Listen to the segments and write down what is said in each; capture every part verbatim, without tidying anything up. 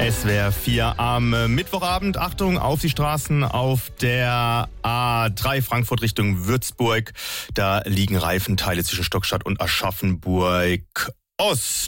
S W R vier am Mittwochabend. Achtung, auf die Straßen auf der A drei Frankfurt Richtung Würzburg. Da liegen Reifenteile zwischen Stockstadt und Aschaffenburg Ost.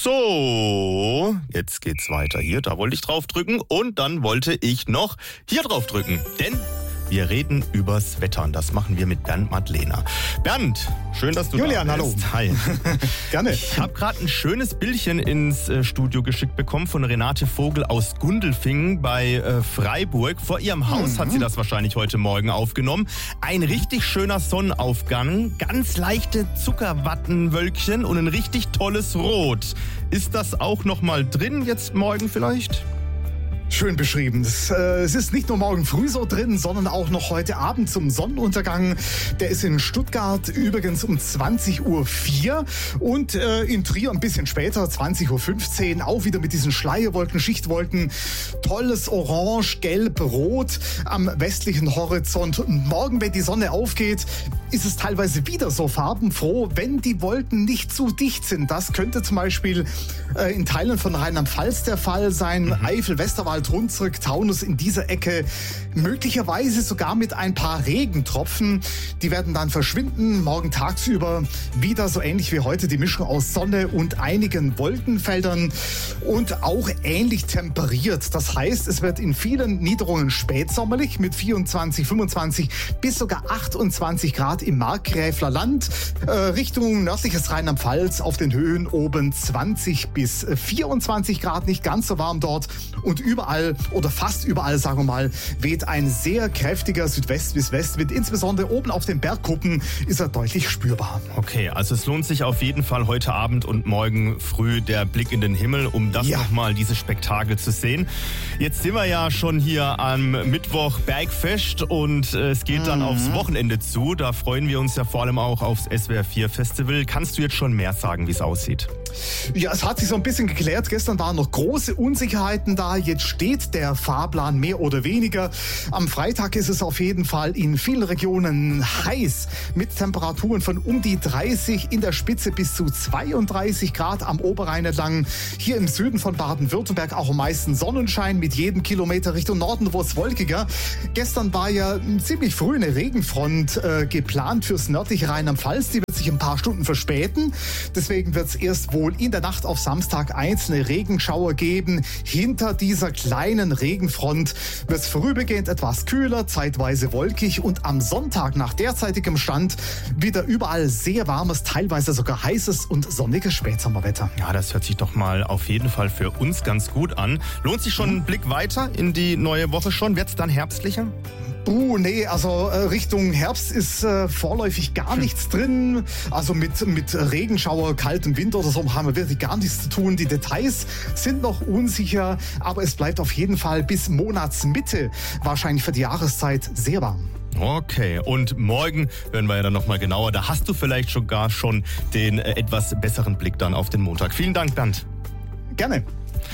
So, jetzt geht's weiter hier. Da wollte ich drauf drücken und dann wollte ich noch hier drauf drücken. Denn wir reden übers Wetter und das machen wir mit Bernd Madlener. Bernd, schön, dass du Julian, da bist. Hallo. Hi. Gerne. Ich habe gerade ein schönes Bildchen ins äh, Studio geschickt bekommen von Renate Vogel aus Gundelfingen bei äh, Freiburg. Vor ihrem Haus mhm. hat sie das wahrscheinlich heute Morgen aufgenommen. Ein richtig schöner Sonnenaufgang, ganz leichte Zuckerwattenwölkchen und ein richtig tolles Rot. Ist das auch noch mal drin jetzt morgen vielleicht? Schön beschrieben. Es, äh, es ist nicht nur morgen früh so drin, sondern auch noch heute Abend zum Sonnenuntergang. Der ist in Stuttgart übrigens um zwanzig Uhr vier und äh, in Trier ein bisschen später, zwanzig Uhr fünfzehn, auch wieder mit diesen Schleierwolken, Schichtwolken. Tolles Orange, Gelb, Rot am westlichen Horizont. Und morgen, wenn die Sonne aufgeht, ist es teilweise wieder so farbenfroh, wenn die Wolken nicht zu dicht sind. Das könnte zum Beispiel äh, in Teilen von Rheinland-Pfalz der Fall sein. Mhm. Eifel, Westerwald, Hunsrück, Taunus in dieser Ecke, möglicherweise sogar mit ein paar Regentropfen. Die werden dann verschwinden. Morgen tagsüber wieder so ähnlich wie heute die Mischung aus Sonne und einigen Wolkenfeldern und auch ähnlich temperiert. Das heißt, es wird in vielen Niederungen spätsommerlich mit vierundzwanzig, fünfundzwanzig bis sogar achtundzwanzig Grad im Markgräfler Land. Äh, Richtung nördliches Rheinland-Pfalz auf den Höhen oben zwanzig bis vierundzwanzig Grad, nicht ganz so warm dort. Und überall oder fast überall, sagen wir mal, weht ein sehr kräftiger Südwest- bis Westwind. Insbesondere oben auf den Bergkuppen ist er deutlich spürbar. Okay, also es lohnt sich auf jeden Fall heute Abend und morgen früh der Blick in den Himmel, um das ja. nochmal, dieses Spektakel zu sehen. Jetzt sind wir ja schon hier am Mittwoch Bergfest und äh, es geht dann mhm. aufs Wochenende zu. Da freuen wir uns ja vor allem auch aufs S W R vier Festival. Kannst du jetzt schon mehr sagen, wie es aussieht? Ja, es hat sich so ein bisschen geklärt. Gestern waren noch große Unsicherheiten da. Jetzt steht der Fahrplan mehr oder weniger. Am Freitag ist es auf jeden Fall in vielen Regionen heiß mit Temperaturen von um die dreißig, in der Spitze bis zu zweiunddreißig Grad am Oberrhein entlang. Hier im Süden von Baden-Württemberg auch am meisten Sonnenschein mit jedem Kilometer Richtung Norden, wo es wolkiger. Gestern war ja ziemlich früh eine Regenfront äh, geplant fürs nördliche Rheinland-Pfalz. Die wird sich ein paar Stunden verspäten. Deswegen wird es erst wohl in der Nacht auf Samstag einzelne Regenschauer geben. Hinter dieser kleinen Regenfront wird es vorübergehend etwas kühler, zeitweise wolkig und am Sonntag nach derzeitigem Stand wieder überall sehr warmes, teilweise sogar heißes und sonniges Spätsommerwetter. Ja, das hört sich doch mal auf jeden Fall für uns ganz gut an. Lohnt sich schon ein Blick weiter in die neue Woche schon? Wird es dann herbstlicher? Uh, nee, also äh, Richtung Herbst ist äh, vorläufig gar hm. nichts drin. Also mit, mit Regenschauer, kaltem Wind oder so haben wir wirklich gar nichts zu tun. Die Details sind noch unsicher, aber es bleibt auf jeden Fall bis Monatsmitte wahrscheinlich für die Jahreszeit sehr warm. Okay, und morgen hören wir ja dann nochmal genauer. Da hast du vielleicht sogar schon den äh, etwas besseren Blick dann auf den Montag. Vielen Dank, Bernd. Gerne.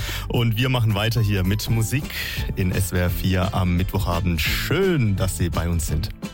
Und wir machen weiter hier mit Musik in S W R vier am Mittwochabend. Schön, dass Sie bei uns sind.